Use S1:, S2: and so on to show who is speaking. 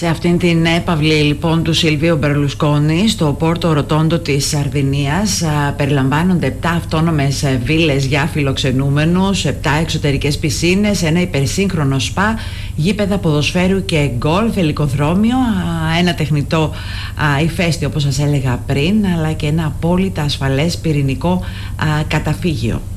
S1: Σε αυτήν την έπαυλη λοιπόν του Σιλβίου Μπερλουσκόνη στο Πόρτο Ροτόντο της Σαρδινίας περιλαμβάνονται 7 αυτόνομες βίλες για φιλοξενούμενους, 7 εξωτερικές πισίνες, ένα υπερσύγχρονο σπα, γήπεδα ποδοσφαίρου και γκολφ, ελικοδρόμιο, ένα τεχνητό ηφαίστειο όπως σας έλεγα πριν, αλλά και ένα απόλυτα ασφαλές πυρηνικό καταφύγιο.